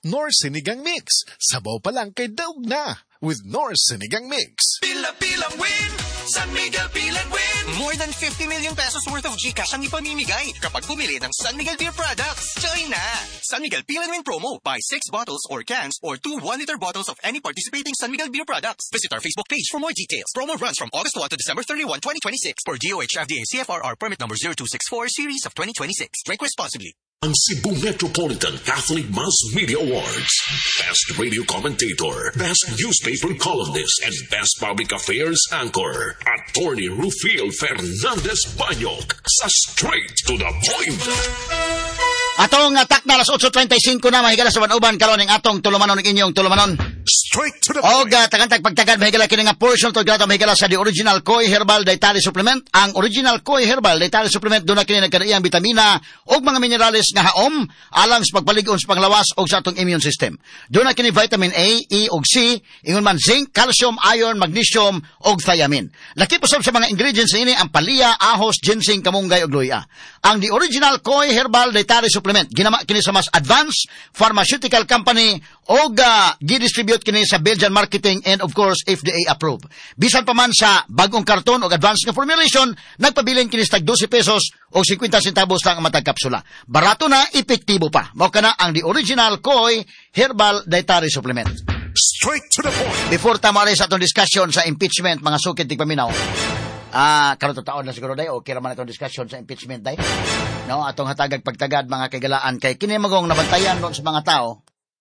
Nor Sinigang Mix. Sabaw pa lang kay daog na with Nor Sinigang Mix. Pila-pilang win! San Miguel Pilan Win! More than 50 million pesos worth of GCash ang ipamimigay kapag bumili ng San Miguel Beer products. Join na! San Miguel Pilan Win promo. Buy 6 bottles or cans or 2 1-liter bottles of any participating San Miguel Beer products. Visit our Facebook page for more details. Promo runs from August 1 to December 31, 2026 for DOH FDA CFRR permit number 0264 series of 2026. Drink responsibly. Ang Cebu Metropolitan Catholic Mass Media Awards. Best Radio Commentator, Best Newspaper Columnist, and Best Public Affairs Anchor. Attorney Rufil Fernandez Banyok sa Straight to the Point. Atong atak na alas 8:25 na mahigala sa Manuban karon ning atong tulumanon ning inyong tulumanon. Straight to the point. Og tagantag pagtagad mahigala kini nga portion to grata mahigala sa the original Koi Herbal Dietary Supplement. Ang original Koi Herbal Dietary Supplement duna kini nagkanaiyang bitamina og mga minerales nga haom alang sa pagpalig-on sa panglawas og sa atong immune system. Duna kini vitamin A, E ug C, ingon man zinc, calcium, iron, magnesium og thiamine. Laki usab sa mga ingredients ini ang palya, ahos, ginseng, kamunggay ug luya. Ang the original Koi Herbal Dietary Supplement ginama kini sa mas advanced pharmaceutical company og gidistribute kini sa Belgian Marketing and of course FDA approved. Bisan pa man sa bagong karton og advanced nga formulation, nagpabilin kini sa 12 pesos o 50 centavos lang ang matag kapsula. Barato na, epektibo pa. Mao kana ang the original Koi Herbal Dietary Supplement. Straight to the point. Before tamari sa atong discussion sa impeachment, mga sukid tigpaminaw. Karon to taon na siguro day okay ra man atong discussion sa impeachment day. No, atong hatagag pagtagad mga kagalaan kay kini magong nabantayan ron sa mga tao.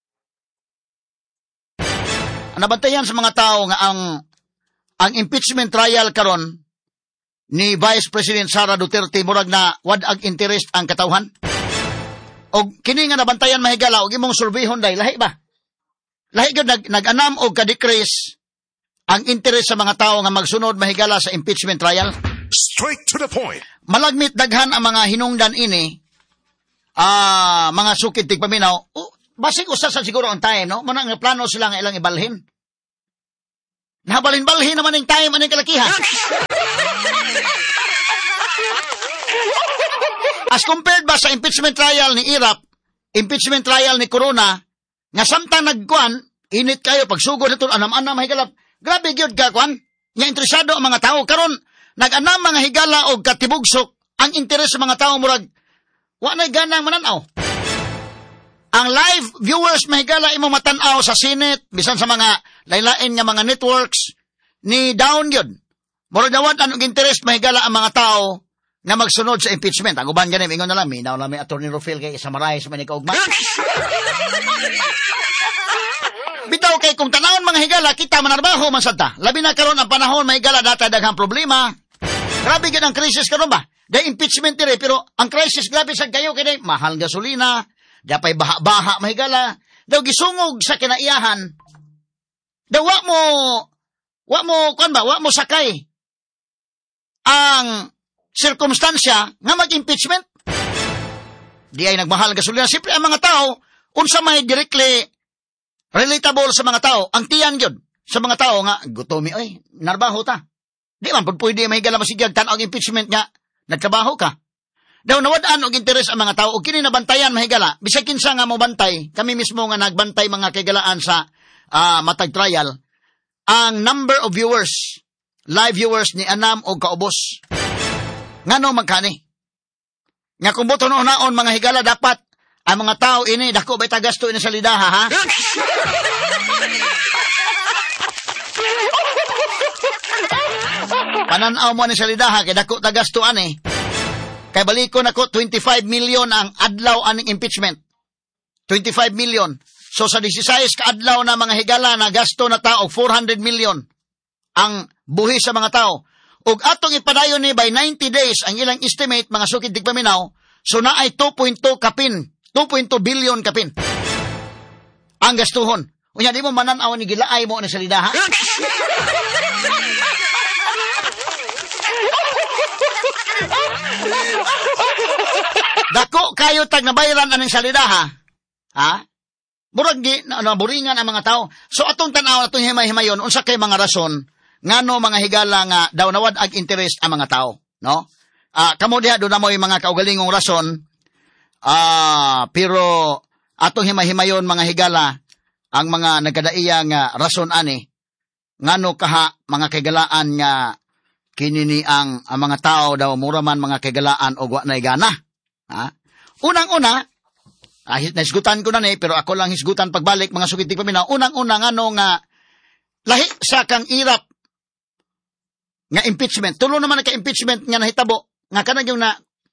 Nabantayan sa mga tao nga ang impeachment trial karon ni Vice President Sara Duterte murag na wad ag interest ang katawhan. Og kini nga nabantayan mahigala og imong surbehon day lahi ba? Lahi gyud nag-anam og ka-decrease ang interes sa mga tao nga magsunod mahigala sa impeachment trial. Straight to the point. Malagmit daghan ang mga hinungdan ini, mga sukid tigpaminaw. Basig usa sa siguro ang time, no? Muna nga plano sila nga ilang ibalhin. Nabalhin-balhin naman yung time anong kalakihan. As compared ba sa impeachment trial ni Irap, impeachment trial ni Corona, nga samtang nagkuan, init kayo, pagsugod ito, anam-anam higalap, grabe gyud ka kwan, nga interesado ang mga tao. Karon nag-anam mga higala og katibugsok, ang interes sa mga tao murag, wa na ganang mananaw. Ang live viewers mahigala imo matanaw sa Senate, bisan sa mga laylain nga mga networks, ni down yun. Murag dawat anong interes mahigala ang mga tao na magsunod sa impeachment. Ang uban ganim, ingon na lang, minaw lang may Attorney Rufil kay Samarais man ikaugma. Bitaw kay kung tanawon mga higala, kita manarbaho man sadta. Labi na karon ang panahon mahigala data daghang problema. Grabe gid ang krisis karon ba? Day impeachment dire pero ang krisis grabe sad kayo kay mahal gasolina, dapay baha-baha mahigala. Daw gisungog sa kinaiyahan. Daw wa mo sakay ang sirkumstansya nga mag-impeachment. Di ay nagmahal gasolina. Siyempre ang mga tao, unsa may directly relatable sa mga tao, ang tiyan yun sa mga tao nga, gutomi, oy, narbaho ta. Di man, pwede may higala masigyag tan ang impeachment nga, nagtrabaho ka. Daw nawadaan og interes ang mga tao, o kini nabantayan mahigala, bisag kinsa nga mo bantay, kami mismo nga nagbantay mga kagalaan sa matag trial, ang number of viewers, live viewers ni anam og kaubos. Ngano magkani? Nga kung boto noon mga higala dapat ang mga tao ini dako bay tagasto ini sa lidaha ha. Pananaw mo ni sa lidaha kay dako tagasto ani. Kay balikon ako 25 million ang adlaw aning impeachment. 25 million. So sa 16 ka adlaw na mga higala na gasto na tao 400 million ang buhi sa mga tao. Ug atong ipadayon ni by 90 days ang ilang estimate mga sukid tigpaminaw, so na ay 2.2 billion kapin ang gastuhon. Unya di mo mananaw ni gilaay mo na sa lidaha. Dako kayo tag nabayaran aning sa lidaha. Ha? Murag buringan ang mga tao. So atong tanaw atong himay-himayon unsa kay mga rason ngano mga higala nga daw nawad ag interest ang mga tao, no? Kamo diha do na mo yung mga kaugalingong rason. Pero atong himay-himayon mga higala ang mga nagkadaiyang rason ani ngano kaha mga kagalaan nga kinini ang mga tao daw mura man mga kagalaan o wa na gana. Unang-una, hisgutan ko na ni, pero ako lang hisgutan pagbalik mga sukitig paminaw. Unang-una ngano nga lahi sa kang irap nga impeachment. Tulo naman ka impeachment nga nahitabo nga kanang yung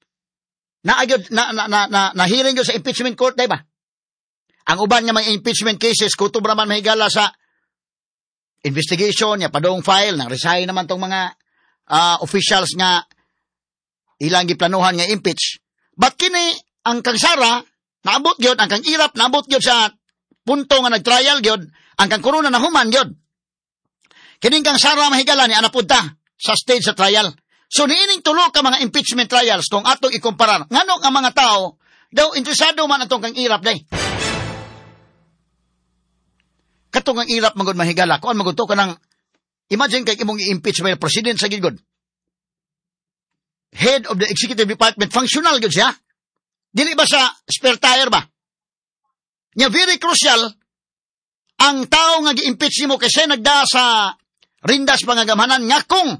na-hearing yun sa impeachment court, di ba? Ang uban nga mga impeachment cases, kutob raman mahigala sa investigation, ya padong file, nang resign naman tong mga officials nga ilang giplanuhan nga impeach. But kini, ang kang Sara, naabot gyud, ang kang irap, naabot gyud sa punto nga nag-trial gyud, ang kang Corona na human gyud. Kining kang Sara mahigala ni anapunta sa stage sa trial. So, niining tulo ka mga impeachment trials tong atong ikumparar. Ngano ang mga tao, daw interesado man atong kang irap day. Katong ang irap magod mahigala, kung magod to ka ng, imagine kay imong i-impeach by president sa gigod. Head of the executive department, functional gud siya. Dili ba sa spare tire ba? Nya very crucial, ang tao nga gi-impeach nimo kasi nagda sa rindas pangagamhanan nga kung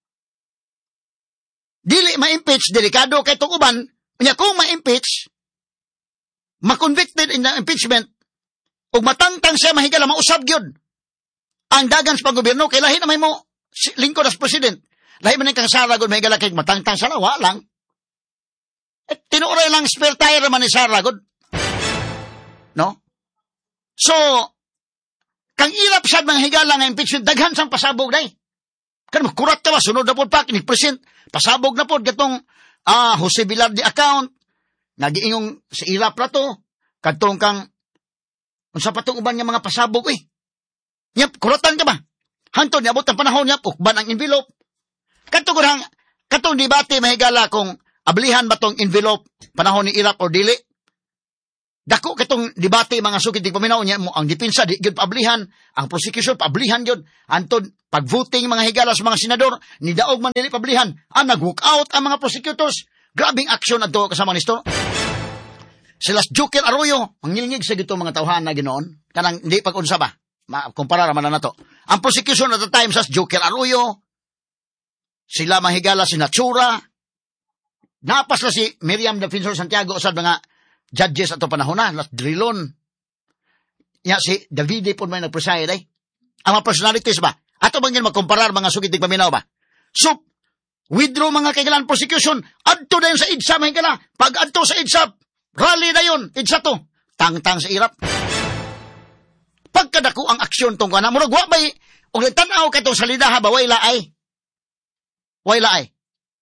dili ma-impeach, delikado kay itong uban, niya kung ma-impeach, ma-convicted in the impeachment, o matangtang siya mahigala, mausab gyud ang dagan sa panggobyerno, kay lahi na may mo lingkod as president. Lahi man kang Sara gud mahigala, kay matangtang siya, wa lang. At tinuray lang spare tire man ni Sara gud. No? So, kang irap sad mahigala nga impeachment, daghan sang pasabog day. Kan makurat ka ba, sunod na po pa, kinig-present, pasabog na po, gatong Jose Bilardi account, nagiingong sa irap na to, katong kang, unsa pa tong uban nga mga pasabog, Nyap, kuratan ka ba? Hantod, niabot ang panahon, nyap, ukban ang envelope. Katong debate mahigala kung ablihan ba tong envelope, panahon ni irap o dili. Dako katong debate mga sukid di paminaw niya mo ang depensa di gyud paablihan, ang prosecution paablihan gyud, antod pag-voting mga higala sa mga senador ni daog man dili paablihan, nag-walk out ang mga prosecutors. Grabing action adto kasama nisto. Sila Joker Arroyo, ang ngilngig sa gito mga tawhan na ginoon, kanang hindi pag-unsa ba? Kumpara man na to. Ang prosecution at the time sa Joker Arroyo, sila mahigala si Natsura, napas na si Miriam Defensor Santiago sa mga judges ato panahon na, las Drilon. Ya, si Davide po may nag-preside ay. Ang mga personalities ba? Ato bang yun magkomparar mga sukitig paminaw ba? So, withdraw mga kaigalan prosecution, adto na yun sa IDSA mahigala. Pag adto sa IDSA, rally na yun, IDSA to. Tang-tang sa irap. Pagkadako ang aksyon tong kana, murag wa bay, o tanaw ka itong salida ha ba, wala ay. Wala ay.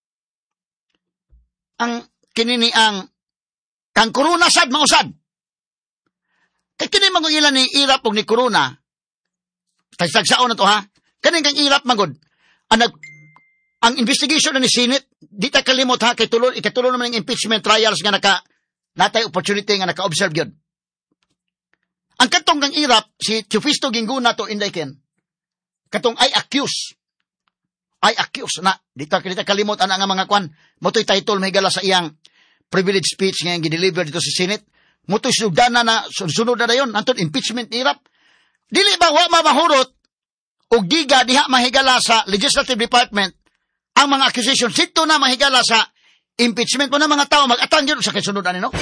Ang kinini ang kang Corona sad mausad. Kay kini magong ilan ni irap og ni Corona. Tagsagsaon na to ha. Kani kang irap magod. Ang investigation na ni Senate, di ta kalimot ha kay ikatulo naman ng impeachment trials nga natay opportunity nga naka-observe gyud. Ang katong kang irap si Teofisto Ginguna to Indayken. Katong I accuse na di ta kalimot ana nga mga kwan. Motoy title mahigala sa iyang privilege speech nga gideliver dito sa Senate. Mutoy sugdana na sunod na dayon antod impeachment irap. Dili ba wa mamahurot og diga diha mahigala sa legislative department ang mga accusation sito na mahigala sa impeachment mo na mga tao mag-atang gyud sa kasunod ani no.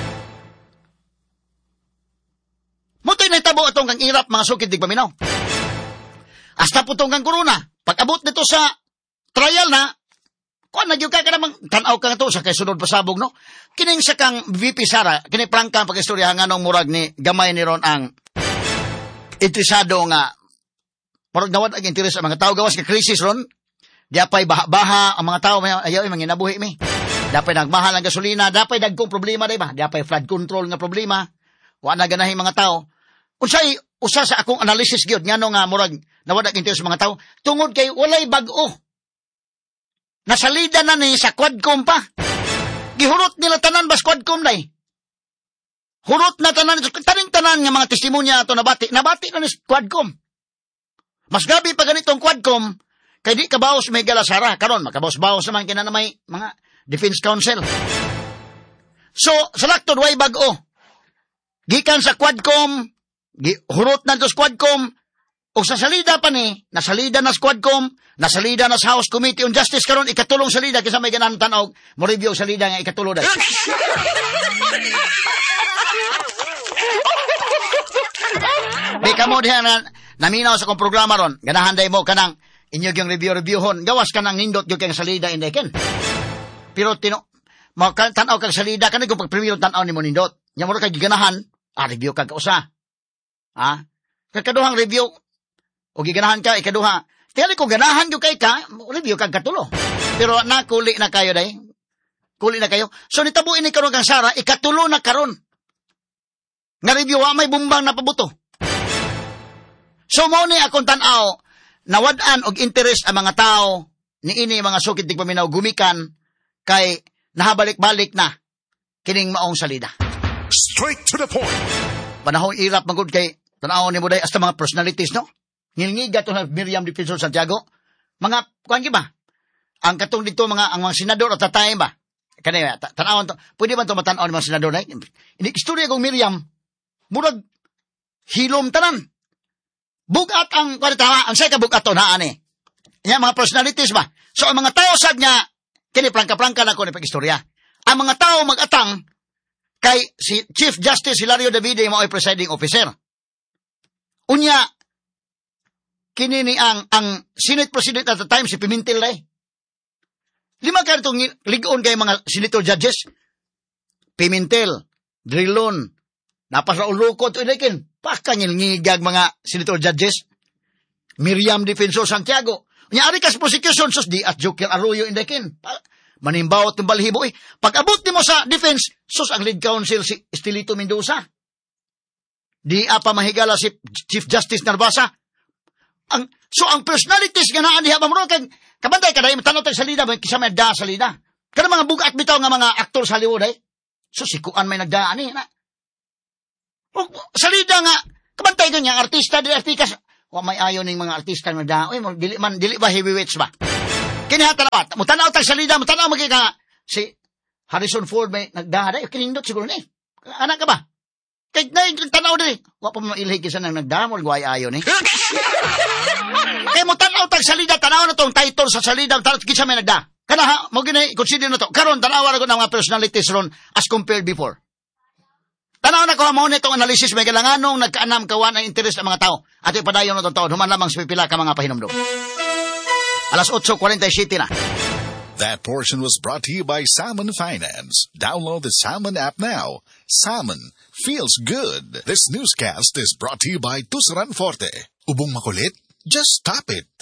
Mutoy na tabo atong kang irap mga sukid dig paminaw. Hasta putong kang Corona pag-abot nito sa trial na kuan nagyud ka namang tan-aw ka to sa kay sunod pasabog no. Kining sa kang VP Sara, kini prangka pag-istorya nganong murag ni gamay ni ron ang interesado nga murag nawad ang interes sa mga tao gawas ka krisis ron. Diapay baha-baha ang mga tao ayaw mga nabuhi mi. Diapay nagmahal ang gasolina, diapay dagkong problema day ba? Diapay flood control nga problema. Wa na ganahin mga tao. Unsay usa sa akong analysis gyud ngano nga murag nawad ang interes sa mga tao tungod kay walay bag-o. Nasalida na ni sa Quadcom pa. Gihurot nila tanan bas Quadcom day. Hurot na tanan tanan nga mga testimonya ato nabati na ni Quadcom. Mas gabi pa ganitong Quadcom kay di kabaos may galasara karon makabaos-baos naman kina na may mga defense counsel. So, sa laktod way bag-o. gikan sa Quadcom, hurot na to sa Quadcom, o sa salida pa ni, nasalida na sa Quadcom, nasalida na sa House Committee on Justice karon ikatulong salida kisa may ganahan tanaw, mo review salida nga ikatulo dai. Di kamo diha naminaw sa kong programa ron, ganahan day mo kanang inyo yung reviewhon, gawas ka nang nindot yung kang salida indeken. Pero tanaw kang salida kanang kung pag-premiere tanaw ni mo nindot. Nya mo kay ganahan, review kag kausa. Kakaduhang review o giganahan ka ikaduha. Tiyali kung ganahan yung kay ka, review kag katulo. Pero nakuli na kayo day. Kuli na kayo. So nitabuin ni karon kang Sara, ikatulo na karon. Nga review may bumbang na pabuto. So mo ni akong tanaw, nawad-an og interest ang mga tao niini mga sukid tig paminaw gumikan kay nahabalik-balik na kining maong salida. Straight to the point. Panahon irap magud kay tanaw ni mo day hasta mga personalities no. Ngilngiga to na Miriam Defensor Santiago. Mga kuan ba? Ang katong dito ang mga senador at tatay ba? Kanaya tanawon to. Pwede man to matan-aw ni mga senador nay. Ini istorya kong Miriam murag hilom tanan. Bugat ang kwarta, ang say ka bugat to na ani. Nya mga personalities ba? So ang mga tao sad nga kini prangka-prangka na ko ni pag-istorya. Ang mga tao mag-atang kay si Chief Justice Hilario Davide mo ay presiding officer. Unya kini ni ang Senate President at the time si Pimentel day. 5 ka itong ligon kay mga senator judges. Pimentel, Drilon, napasa ulukot ilekin. Pakanyilngigag mga senator judges. Miriam Defensor Santiago. Nyari kas prosecution sus di at Joker Arroyo indekin. Manimbaw at balhibo Pag abot ni mo sa defense, sus ang lead counsel si Estelito Mendoza. Di apa mahigala si Chief Justice Narvasa. So ang personalities nga naan diha mamro kag kabantay kada imtanaw tag salida ba kisa may da salida. Kada mga bugat bitaw nga mga aktor sa Hollywood ay. So sikuan may nagdaan ni na. O salida nga kabantay nga artista di artikas. Wa may ayo ning mga artista nga da. Oy dili ba heavyweights ba? Kini hatalawat. Mo tanaw tag salida, mo tanaw magika si Harrison Ford may nagda day kinindot siguro ni. Anak ka ba? Kay na tanaw diri. Wa pa mo ilhi kisa nang nagdamol guay ayo ni. Mo tanaw tag salida, tanaw na tong title sa salida, tanaw kisa may nagda. Kana ha, mo gini consider na to. Karon tanaw ra ko ng mga personalities ron as compared before. Tanaw na ko mo nitong analysis may kalanganong nagkaanam kawan ang interest ang mga tao. Ato ipadayon na tong taon, human lamang sa pipila ka mga pahinomdom. Alas 8:47 na. That portion was brought to you by Salmon Finance. Download the Salmon app now. Salmon feels good. This newscast is brought to you by Tusran Forte. Ubong makulit? Just stop it.